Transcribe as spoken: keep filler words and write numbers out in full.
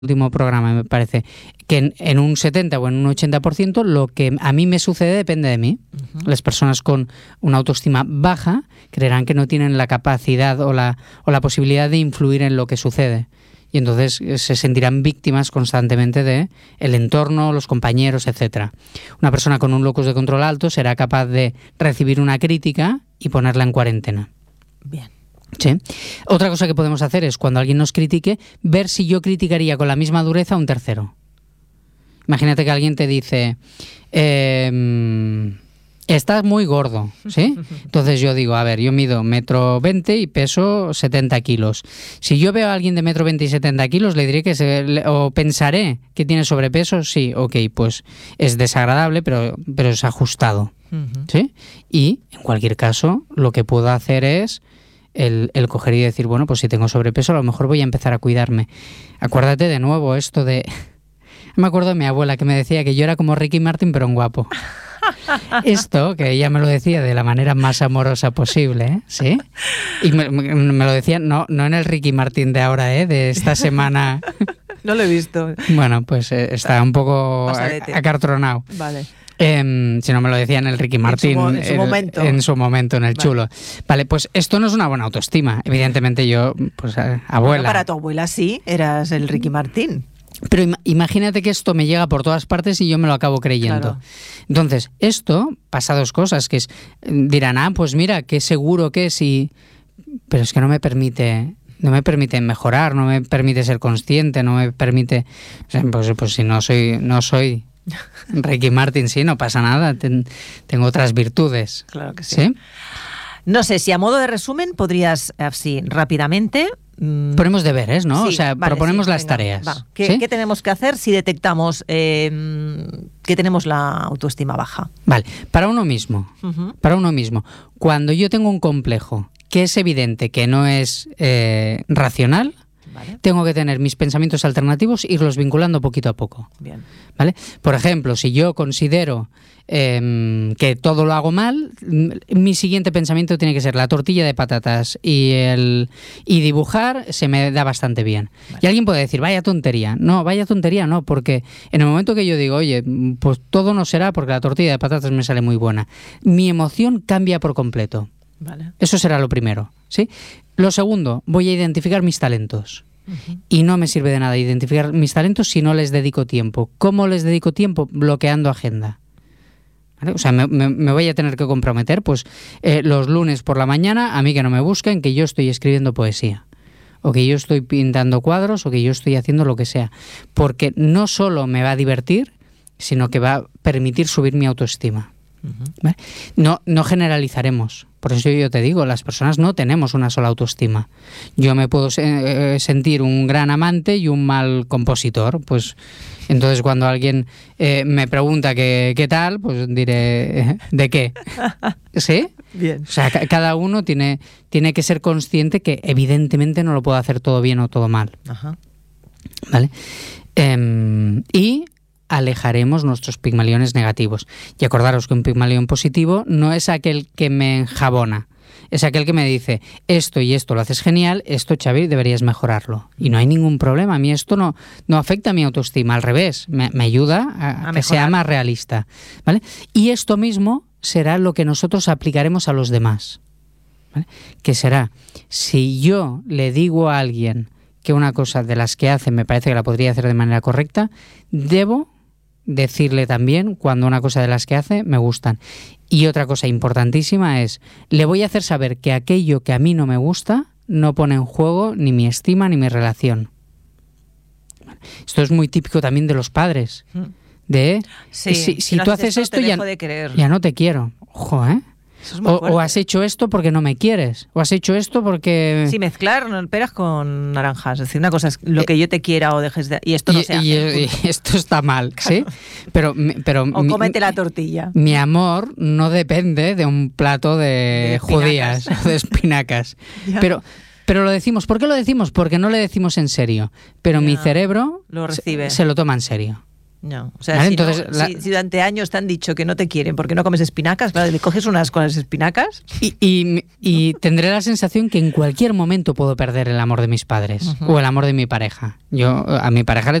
último programa, me parece, que en, en un setenta o en un ochenta por ciento lo que a mí me sucede depende de mí. Uh-huh. Las personas con una autoestima baja creerán que no tienen la capacidad o la, o la posibilidad de influir en lo que sucede. Y entonces se sentirán víctimas constantemente de el entorno, los compañeros, etcétera. Una persona con un locus de control alto será capaz de recibir una crítica y ponerla en cuarentena. Bien. Sí. Otra cosa que podemos hacer es, cuando alguien nos critique, ver si yo criticaría con la misma dureza a un tercero. Imagínate que alguien te dice, eh, estás muy gordo, ¿sí? Entonces yo digo, a ver, yo mido metro veinte y peso setenta kilos. Si yo veo a alguien de metro veinte y setenta kilos, le diré que se, o pensaré que tiene sobrepeso, sí, ok, pues es desagradable, pero, pero es ajustado, ¿sí? Y en cualquier caso, lo que puedo hacer es El, el coger y decir, bueno, pues si tengo sobrepeso a lo mejor voy a empezar a cuidarme. Acuérdate de nuevo esto de... Me acuerdo de mi abuela que me decía que yo era como Ricky Martin pero un guapo. Esto, que ella me lo decía de la manera más amorosa posible, ¿eh? ¿Sí? Y me, me, me lo decía no, no en el Ricky Martin de ahora, ¿eh? De esta semana. No lo he visto. Bueno, pues eh, está un poco Pasadete. acartronado. Vale. Eh, si no me lo decía en el Ricky Martin, en su, en su el, momento, en su momento, en el vale. chulo. Vale, pues esto no es una buena autoestima. Evidentemente yo, pues abuela. Bueno, para tu abuela sí, eras el Ricky Martin. Pero im- imagínate que esto me llega por todas partes y yo me lo acabo creyendo. Claro. Entonces, esto pasa dos cosas, que es, dirán, ah, pues mira, qué seguro que es, y... pero es que no me permite... No me permite mejorar, no me permite ser consciente, no me permite... O sea, pues, pues si no soy, no soy Ricky Martin, sí, no pasa nada, ten, tengo otras virtudes. Claro que sí. ¿Sí? No sé, si a modo de resumen podrías, así, rápidamente... Mmm... Ponemos deberes, ¿no? Sí, o sea, vale, proponemos sí, las venga, tareas. Va. ¿Qué, ¿Sí? ¿Qué tenemos que hacer si detectamos eh, que tenemos la autoestima baja? Vale, para uno mismo, Uh-huh. para uno mismo. Cuando yo tengo un complejo que es evidente que no es eh, racional, Vale. tengo que tener mis pensamientos alternativos, irlos vinculando poquito a poco. Bien. ¿Vale? Por ejemplo, si yo considero eh, que todo lo hago mal, mi siguiente pensamiento tiene que ser la tortilla de patatas y el y dibujar se me da bastante bien. Vale. Y alguien puede decir, vaya tontería. No, vaya tontería no, porque en el momento que yo digo, oye, pues todo no será porque la tortilla de patatas me sale muy buena, mi emoción cambia por completo. Vale. Eso será lo primero, ¿sí? Lo segundo, voy a identificar mis talentos. Uh-huh. Y no me sirve de nada identificar mis talentos si no les dedico tiempo. ¿Cómo les dedico tiempo? Bloqueando agenda. ¿Vale? O sea, me, me, me voy a tener que comprometer, pues, eh, los lunes por la mañana, a mí que no me busquen, que yo estoy escribiendo poesía. O que yo estoy pintando cuadros, o que yo estoy haciendo lo que sea. Porque no solo me va a divertir, sino que va a permitir subir mi autoestima. Uh-huh. ¿Vale? No, no generalizaremos. Por eso yo te digo, las personas no tenemos una sola autoestima. Yo me puedo se- eh, sentir un gran amante y un mal compositor. Pues entonces cuando alguien eh, me pregunta qué, qué tal, pues diré, ¿de qué? ¿Sí? Bien. O sea, ca- cada uno tiene, tiene que ser consciente que evidentemente no lo puede hacer todo bien o todo mal. Ajá. ¿Vale? Eh, y alejaremos nuestros pigmaliones negativos. Y acordaros que un pigmalión positivo no es aquel que me enjabona, es aquel que me dice, esto y esto lo haces genial, esto, Xavi, deberías mejorarlo. Y no hay ningún problema, a mí esto no, no afecta a mi autoestima, al revés, me, me ayuda a, a que sea más realista. ¿Vale? Y esto mismo será lo que nosotros aplicaremos a los demás. ¿Vale? Que será, si yo le digo a alguien que una cosa de las que hace me parece que la podría hacer de manera correcta, debo decirle también cuando una cosa de las que hace me gustan. Y otra cosa importantísima es, le voy a hacer saber que aquello que a mí no me gusta no pone en juego ni mi estima ni mi relación. Esto es muy típico también de los padres. De, Sí, si, si si no tú haces haces esto, esto, te ya, dejo de querer. ya no te quiero. Ojo, ¿eh? Eso es muy O, fuerte. o has hecho esto porque no me quieres. O has hecho esto porque... Sí, mezclar no, peras con naranjas. Es decir, una cosa es lo que yo te quiera o dejes de... Y esto no y, se hace. y- y esto está mal, ¿sí? Pero, mi- pero O mi- cómete la tortilla. Mi amor no depende de un plato de, De judías espinacas. o de espinacas. Ya. Pero, pero lo decimos. ¿Por qué lo decimos? Porque no le decimos en serio. Pero Ya. mi cerebro Lo se- recibe. Se, lo toma en serio. No, o sea, ¿Vale? si, Entonces, no, la- si, si durante años te han dicho que no te quieren porque no comes espinacas, claro, le coges unas con las espinacas. Y, y- y tendré la sensación que en cualquier momento puedo perder el amor de mis padres Ujú. o el amor de mi pareja. Yo a mi pareja le